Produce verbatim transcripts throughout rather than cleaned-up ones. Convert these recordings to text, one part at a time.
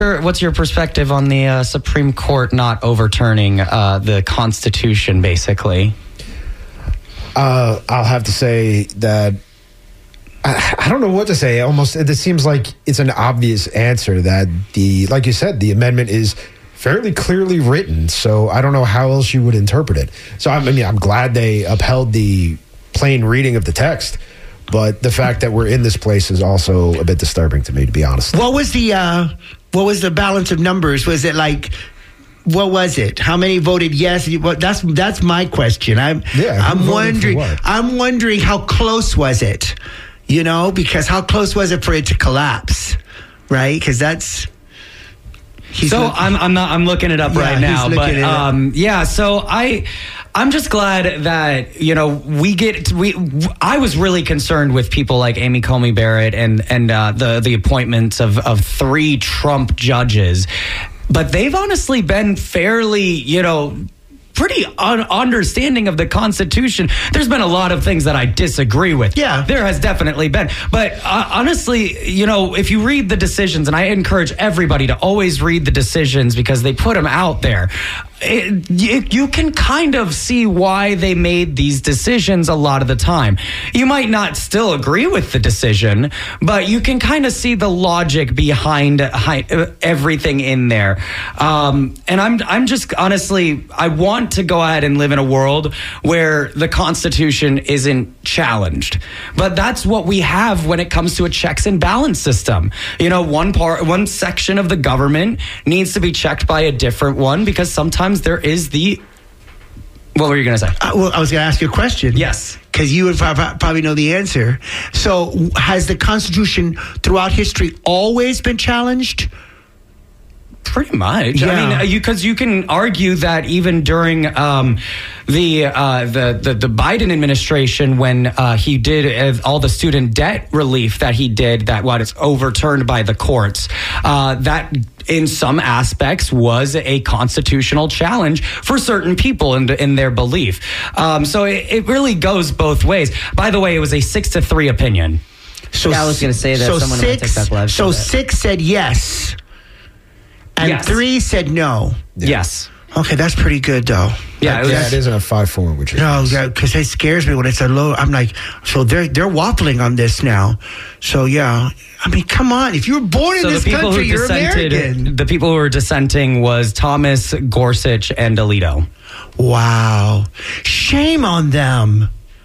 What's your perspective on the uh, Supreme Court not overturning uh, the Constitution, basically? Uh, I'll have to say that I, I don't know what to say. Almost, it seems like it's an obvious answer that the, like you said, the amendment is fairly clearly written. So I don't know how else you would interpret it. So I mean, I'm glad they upheld the plain reading of the text. But the fact that we're in this place is also a bit disturbing to me, to be honest. What was the uh, what was the balance of numbers? Was it like, what was it? How many voted yes? Well, that's that's my question. I'm yeah, I'm wondering. I'm wondering how close was it? You know, because how close was it for it to collapse? Right? Because that's. So look, I'm I'm not I'm looking it up yeah, right now, but um, yeah. So I. I'm just glad that, you know, we get to, we I was really concerned with people like Amy Coney Barrett and and uh, the the appointments of of three Trump judges, but they've honestly been fairly, you know, pretty un- understanding of the Constitution. There's been a lot of things that I disagree with. Yeah, there has definitely been. But uh, honestly, you know, if you read the decisions, and I encourage everybody to always read the decisions because they put them out there. It, it, you can kind of see why they made these decisions a lot of the time. You might not still agree with the decision, but you can kind of see the logic behind, behind everything in there. Um, and I'm I'm just honestly, I want to go ahead and live in a world where the Constitution isn't challenged. But that's what we have when it comes to a checks and balance system. You know, one part, one section of the government needs to be checked by a different one because sometimes there is the. What were you going to say? Uh, well, I was going to ask you a question. Yes. Because you would probably know the answer. So, has the Constitution throughout history always been challenged? Pretty much. Yeah. I mean, you because you can argue that even during um, the, uh, the the the Biden administration, when uh, he did uh, all the student debt relief that he did, that what is overturned by the courts, uh, that in some aspects was a constitutional challenge for certain people in, in their belief. Um, so it, it really goes both ways. By the way, it was a six to three opinion. So yeah, I was going to say that so someone six, might take that live. So six said yes. And yes. three said no. Yeah. Yes. Okay, that's pretty good, though. Yeah, it, was, yeah, it isn't a five four, which is no, because it scares me when it's a low. I'm like, so they're they're waffling on this now. So yeah, I mean, come on. If you were born in so this country, you're American. The people who were dissenting was Thomas, Gorsuch, and Alito. Wow, shame on them.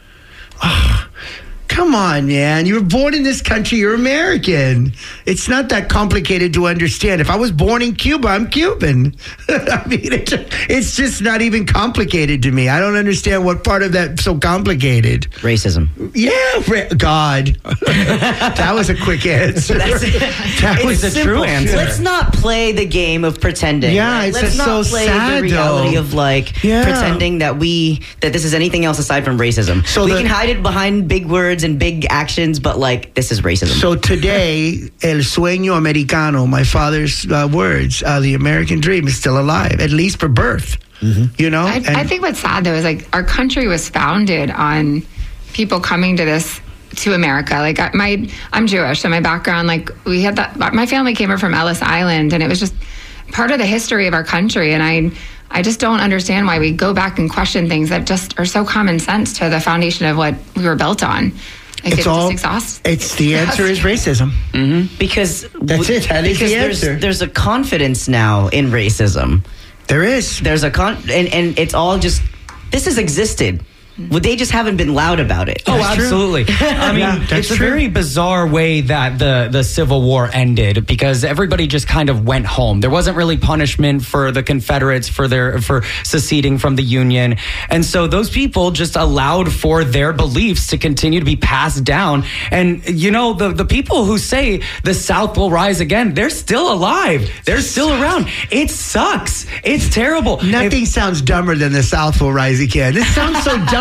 Oh, come on, man. You were born in this country. You're American. It's not that complicated to understand. If I was born in Cuba, I'm Cuban. I mean, it, it's just not even complicated to me. I don't understand what part of that is so complicated. Racism. Yeah, God. That was a quick answer. That's, that was a true answer. Let's not play the game of pretending. Yeah, right? it's Let's just not so play sad, the reality though. of like yeah. pretending that we that this is anything else aside from racism. So we the, can hide it behind big words and big actions, but like this is racism. So today, el sueño americano, my father's uh, words, uh, the American dream is still alive, at least for birth. Mm-hmm. You know, I, I think what's sad though is like our country was founded on people coming to this to America. Like I, my, I'm Jewish, so my background, like we had that. My family came here from Ellis Island, and it was just part of the history of our country. And I, I just don't understand why we go back and question things that just are so common sense to the foundation of what we were built on. Like it's, it's all. Just exhaust, it's the answer is racism. Mm-hmm. Because that's it. That is because the there's, answer. There's a confidence now in racism. There is. There's a con, and, and it's all just this has existed. Well, they just haven't been loud about it. Oh, that's absolutely. I mean, yeah, it's true. a very bizarre way that the, the Civil War ended because everybody just kind of went home. There wasn't really punishment for the Confederates for their for seceding from the Union. And so those people just allowed for their beliefs to continue to be passed down. And, you know, the, the people who say the South will rise again, they're still alive. They're still around. It sucks. It's terrible. Nothing if, sounds dumber than the South will rise again. It sounds so dumb.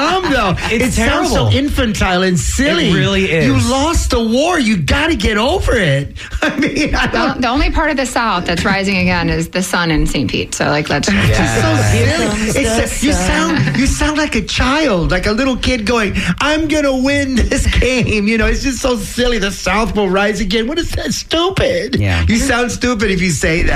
dumb, though. It's it sounds so terrible. infantile and silly. It really is. You lost the war. You got to get over it. I mean, I The, don't. the only part of the South that's rising again is the sun in Saint Pete. So, like, let's. It's so silly. comes It's the you sun. sound you sound like a child, like a little kid going, "I'm gonna win this game." You know, it's just so silly. The South will rise again. What is that? Stupid. Yeah. You sound stupid if you say that.